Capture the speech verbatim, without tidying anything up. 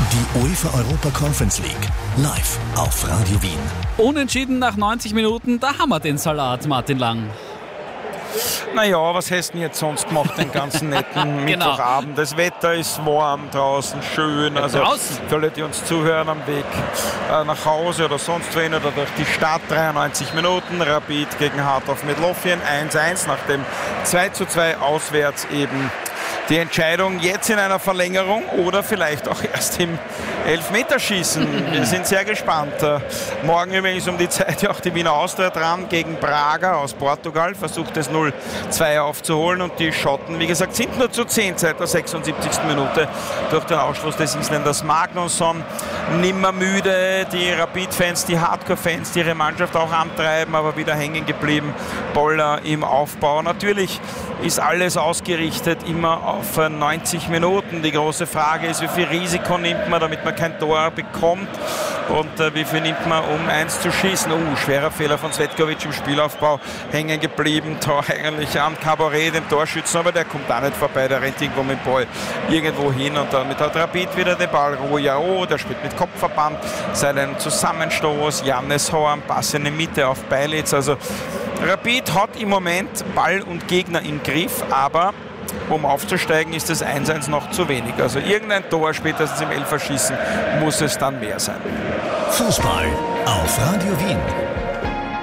Die UEFA Europa Conference League, live auf Radio Wien. Unentschieden nach neunzig Minuten, da haben wir den Salat, Martin Lang. Naja, was hast du denn jetzt sonst gemacht, den ganzen netten Genau. Mittwochabend? Das Wetter ist warm draußen, schön. Ja, also draußen? für alle, die uns zuhören am Weg äh, nach Hause oder sonst wohin oder durch die Stadt, dreiundneunzig Minuten, Rapid gegen Hartov Midlothian, eins eins nach dem zwei zu zwei auswärts eben. Die Entscheidung jetzt in einer Verlängerung oder vielleicht auch erst im Elfmeterschießen. Wir sind sehr gespannt. Morgen übrigens um die Zeit ja auch die Wiener Austria dran gegen Braga aus Portugal. Versucht es null zwei aufzuholen und die Schotten, wie gesagt, sind nur zu zehn seit der sechsundsiebzigsten Minute durch den Ausschluss des Isländers Magnusson. Nimmer müde, die Rapid-Fans, die Hardcore-Fans, die ihre Mannschaft auch antreiben, aber wieder hängen geblieben. Boller im Aufbau. Natürlich ist alles ausgerichtet immer auf neunzig Minuten. Die große Frage ist, wie viel Risiko nimmt man, damit man kein Tor bekommt und äh, wie viel nimmt man, um eins zu schießen. Uh, schwerer Fehler von Svetkovic im Spielaufbau, hängen geblieben, Tor eigentlich an Cabaret, den Torschützen, aber der kommt da nicht vorbei, der rennt irgendwo mit dem Ball irgendwo hin und damit hat Rapid wieder den Ball. Rouillao, der spielt mit Kopfverband, seit einem Zusammenstoß, Jannes Horn, Pass in die Mitte auf Beilitz, also Rapid hat im Moment Ball und Gegner im Griff, aber um aufzusteigen ist das eins eins noch zu wenig. Also irgendein Tor, spätestens im Elferschießen, muss es dann mehr sein. Fußball auf Radio Wien.